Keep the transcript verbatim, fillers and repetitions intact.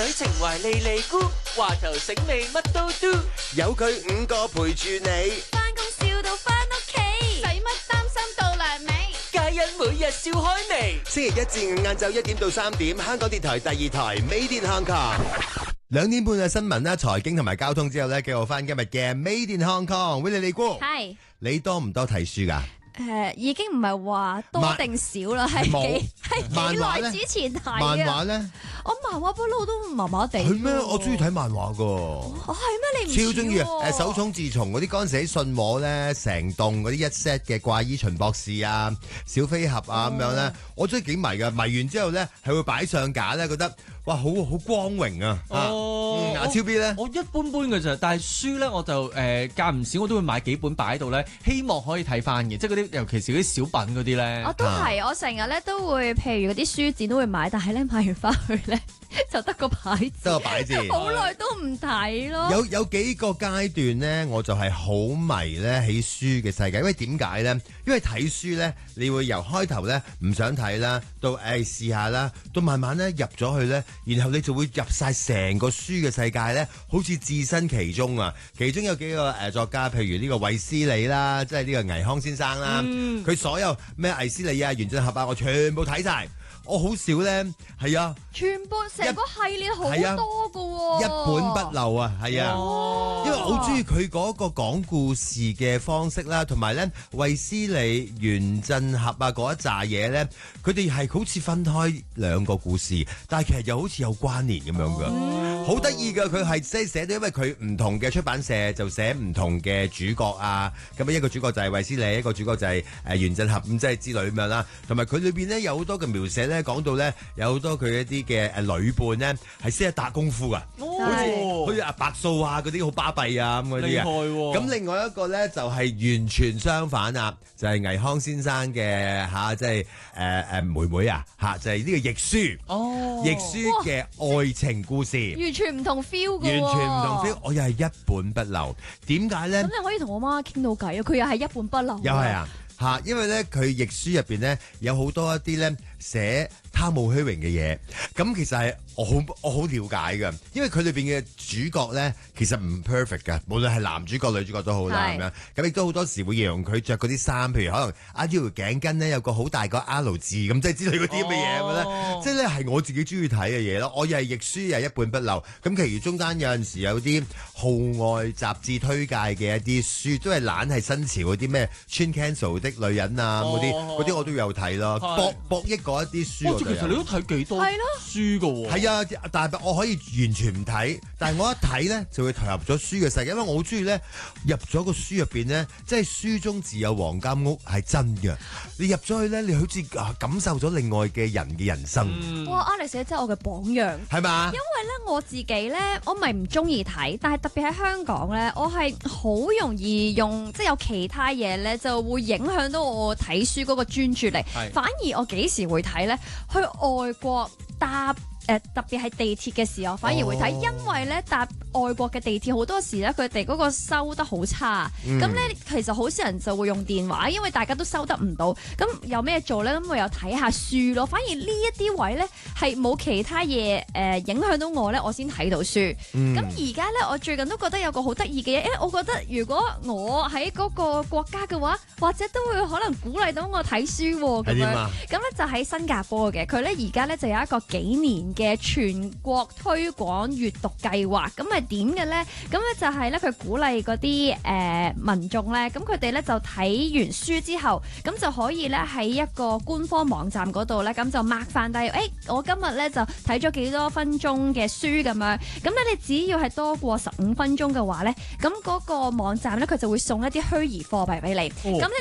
情懷利利姑，話頭醒尾乜都嘟， 有佢五個陪住你， 返工笑到返屋企，使乜擔心到糧尾？ 皆因每日笑開眉。 星期一至五晏晝一點到三點，香港電台第二台 Made in Hong Kong。兩點半嘅新聞啦、財經同埋交通之後咧，繼續翻今日嘅 Made in Hong Kong。喂，你李姑， 係你多唔多睇書噶？ 誒，已經唔係話多定少啦，係幾係幾耐之前睇啊？ 漫畫咧， 我漫畫不嬲都麻麻地。 係咩？我中意睇漫畫噶。 哦，係咩？你唔超中意啊！誒，手重塚治蟲嗰啲嗰陣時喺信和咧，成棟嗰啲一 set 嘅怪醫秦博士啊、小飛俠啊咁樣咧，我真係幾迷噶。迷完之後咧，係會擺上架咧，覺得哇，好好光榮啊！ 哦， 阿超 B 咧， 我一般般嘅咋，但係書咧我就誒間唔時我都會買幾本擺喺度咧，希望可以睇翻嘅，即係嗰啲尤其是嗰啲小品嗰啲咧。 我都係，我成日咧都會，譬如嗰啲書展都會買，但係咧買完翻去咧就得個牌字， 得個擺字， 好耐都唔睇咯。 有有幾個階段咧，我就係好迷咧喺書嘅世界，因為點解咧？因為睇書咧，你會由開頭咧唔想睇啦，到誒試下啦，到慢慢咧入咗去咧，然後你就會入晒成個書嘅世界咧，好似置身其中啊！其中有幾個誒作家，譬如呢個衛斯理啦，即係呢個倪匡先生啦，佢、嗯、所有咩衛斯理啊、原振俠啊，我全部睇晒。我好少咧，係啊， 全部成個系列好多㗎喎、 啊，一本不漏啊，係啊，哦、因為我好中意佢嗰個講故事嘅方式啦，同埋咧衛斯理、原振俠啊嗰一紮嘢咧，佢哋係好似分開兩個故事，但係其實又好似有關聯咁樣㗎，好得意㗎。佢係即係寫到，因為佢唔同嘅出版社就寫唔同嘅主角啊，咁啊一個主角就係衛斯理，一個主角就係誒原振俠咁即係之類咁樣啦，同埋佢裏邊咧有好多嘅描寫咧。講到咧有好多佢一啲嘅誒女伴咧係識得打功夫噶， 哦、 好似好似阿白素啊嗰啲好巴閉啊咁嗰啲啊。咁、哦、另外一個咧就係、是、完全相反啊，就係、是、倪匡先生嘅吓，即係誒誒妹妹啊吓，就係、是、呢個亦舒哦，亦舒嘅愛情故事， 完全唔同 feel 噶， 完全唔同 feel。我又係一本不漏，點解咧？ 咁你可以同我媽傾到偈啊，佢又係一本不漏， 又係啊吓，因為咧佢亦舒入邊咧有好多一啲咧寫貪慕虛榮嘅嘢，咁其實係我好我好了解㗎，因為佢裏邊嘅主角咧其實唔 perfect 㗎，無論係男主角女主角都好啦咁樣，咁亦都好多時會形容佢着嗰啲衫，譬如可能啊呢條頸巾咧有個好大個 L 字咁，即係之類嗰啲咁嘅嘢咁咧，即係咧係我自己中意睇嘅嘢咯。我又係亦舒又係一本不漏，咁其餘中間有陣時有啲號外雜誌推介嘅一啲書，都係懶係新潮嗰啲咩穿 cancel 的女人啊嗰啲，嗰啲我都有睇咯，博博益嗰一啲書我都有。 其實你都睇幾多書㗎喎？ 係啊，但係我可以完全唔睇，但係我一睇咧就會投入咗書嘅世界，因為我好中意咧入咗個書入邊咧，即係書中自有黃金屋係真嘅。你入咗去咧，你好似感受咗另外嘅人嘅人生。 嗯、哇 Alex 真係我嘅榜樣， 係嘛？ 因為咧我自己咧，我唔係唔中意睇，但係特別喺香港咧，我係好容易用即係有其他嘢咧，就會影響到我睇書嗰個專注力。反而我幾時會睇咧？去外國搭。誒特別係地鐵嘅時候，反而會睇，哦、因為咧搭外國嘅地鐵好多時咧，佢哋嗰個收得好差，咁咧、嗯、其實好少人就會用電話，因為大家都收得唔到。咁有咩做咧？咁我又睇下書咯。反而呢一啲位咧係冇其他嘢誒、呃、影響到我咧，我先睇到書。咁而家咧，我最近都覺得有個好得意嘅嘢，誒，我覺得如果我喺嗰個國家嘅話，或者都會可能鼓勵到我睇書喎。咁樣咁咧就喺新加坡嘅，佢咧而家咧就有一個幾年嘅全國推廣閱讀計劃，咁係點嘅咧？咁咧就係咧佢鼓勵嗰啲誒民眾咧，咁佢哋咧就睇完書之後，咁就可以咧喺一個官方網站嗰度咧，咁就 mark 翻低，誒我今日咧就睇咗幾多分鐘嘅書咁樣，咁咧你只要係多過十五分鐘嘅話咧，咁嗰個網站咧佢就會送一啲虛擬貨幣俾你，咁、哦、你。